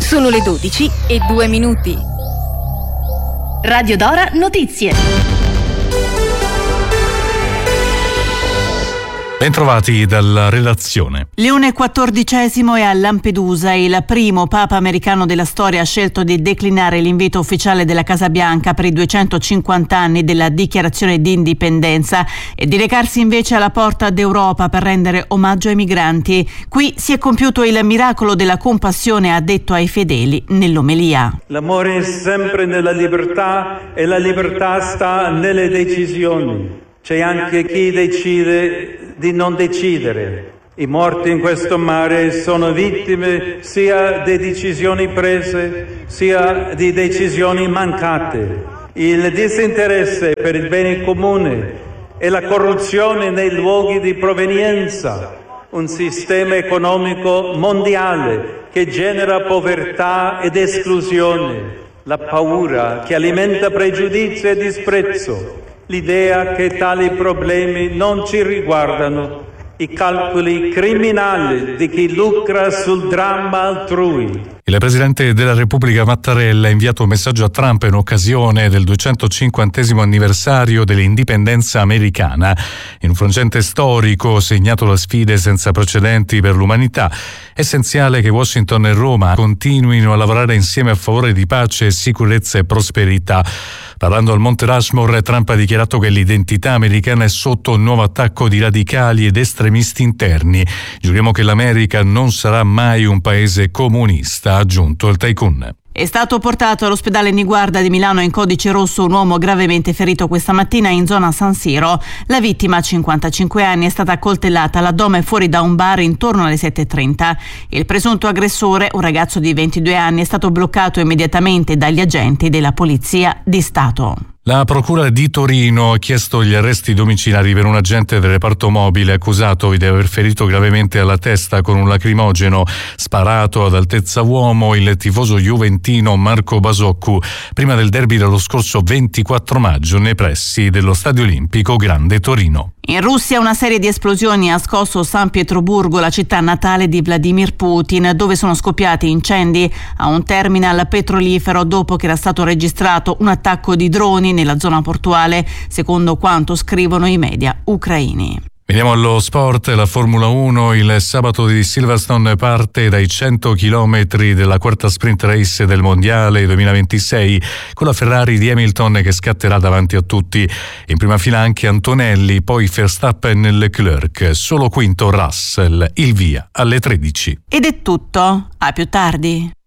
Sono le 12:02. Radio Dora Notizie. Bentrovati dalla redazione. Leone XIV è a Lampedusa. Il primo papa americano della storia ha scelto di declinare l'invito ufficiale della Casa Bianca per i 250 anni della dichiarazione di indipendenza e di recarsi invece alla Porta d'Europa per rendere omaggio ai migranti. Qui si è compiuto il miracolo della compassione, ha detto ai fedeli nell'omelia. L'amore è sempre nella libertà e la libertà sta nelle decisioni. C'è anche chi decide di non decidere. I morti in questo mare sono vittime sia di decisioni prese, sia di decisioni mancate. Il disinteresse per il bene comune e la corruzione nei luoghi di provenienza, un sistema economico mondiale che genera povertà ed esclusione, la paura che alimenta pregiudizio e disprezzo, l'idea che tali problemi non ci riguardano, i calcoli criminali di chi lucra sul dramma altrui. Il Presidente della Repubblica Mattarella ha inviato un messaggio a Trump in occasione del 250° anniversario dell'indipendenza americana. In un frangente storico segnato da sfide senza precedenti per l'umanità, è essenziale che Washington e Roma continuino a lavorare insieme a favore di pace, sicurezza e prosperità. Parlando al Monte Rushmore, Trump ha dichiarato che l'identità americana è sotto un nuovo attacco di radicali ed estremisti interni. Giuriamo che l'America non sarà mai un paese comunista, ha aggiunto il tycoon. È stato portato all'ospedale Niguarda di Milano in codice rosso un uomo gravemente ferito questa mattina in zona San Siro. La vittima, 55 anni, è stata accoltellata all'addome fuori da un bar intorno alle 7:30. Il presunto aggressore, un ragazzo di 22 anni, è stato bloccato immediatamente dagli agenti della Polizia di Stato. La Procura di Torino ha chiesto gli arresti domiciliari per un agente del reparto mobile accusato di aver ferito gravemente alla testa con un lacrimogeno sparato ad altezza uomo il tifoso juventino Marco Basoccu prima del derby dello scorso 24 maggio nei pressi dello Stadio Olimpico Grande Torino. In Russia una serie di esplosioni ha scosso San Pietroburgo, la città natale di Vladimir Putin, dove sono scoppiati incendi a un terminal petrolifero dopo che era stato registrato un attacco di droni nella zona portuale, secondo quanto scrivono i media ucraini. Veniamo allo sport. La Formula 1 il sabato di Silverstone parte dai 100 chilometri della quarta sprint race del Mondiale 2026 con la Ferrari di Hamilton che scatterà davanti a tutti. In prima fila anche Antonelli, poi Verstappen e Leclerc, solo quinto Russell. Il via alle 13. Ed è tutto, a più tardi.